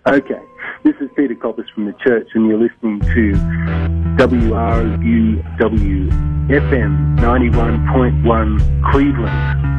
Okay. This is Peter Coppers from the church, and you're listening to WRUW FM 91.1 Cleveland.